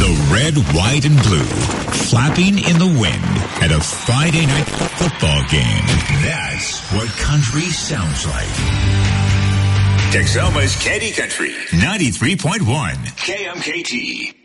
The red, white, and blue flapping in the wind at a Friday night football game. That's what country sounds like. Texoma's Candy Country, 93.1 KMKT.